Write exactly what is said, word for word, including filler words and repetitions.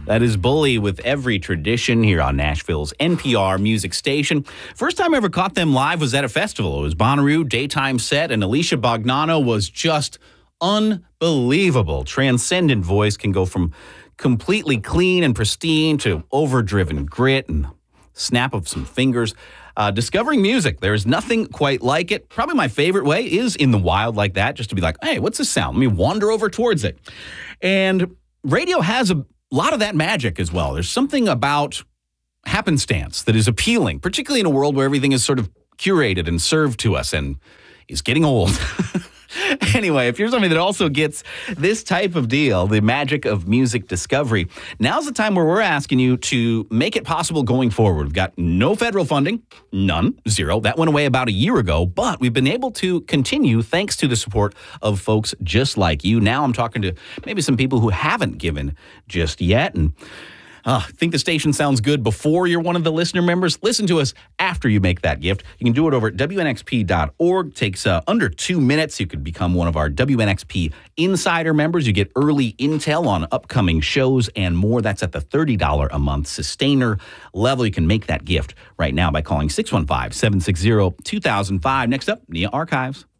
That is Bully with Every Tradition here on Nashville's N P R music station. First time I ever caught them live was at a festival. It was Bonnaroo, daytime set, and Alicia Bognanno was just unbelievable. Transcendent voice, can go from completely clean and pristine to overdriven grit and snap of some fingers. Uh, discovering music, there is nothing quite like it. Probably my favorite way is in the wild like that, just to be like, hey, what's this sound? Let me wander over towards it. And radio has a lot of that magic as well. There's something about happenstance that is appealing, particularly in a world where everything is sort of curated and served to us and is getting old. Anyway, if you're somebody that also gets this type of deal, the magic of music discovery, now's the time where we're asking you to make it possible going forward. We've got no federal funding, none, zero. That went away about a year ago, but we've been able to continue thanks to the support of folks just like you. Now I'm talking to maybe some people who haven't given just yet, and Uh, think the station sounds good before you're one of the listener members? Listen to us after you make that gift. You can do it over at W N X P dot org. Takes uh, under two minutes. You could become one of our W N X P Insider members. You get early intel on upcoming shows and more. That's at the thirty dollars a month sustainer level. You can make that gift right now by calling six one five, seven six zero, two thousand five. Next up, Nia Archives.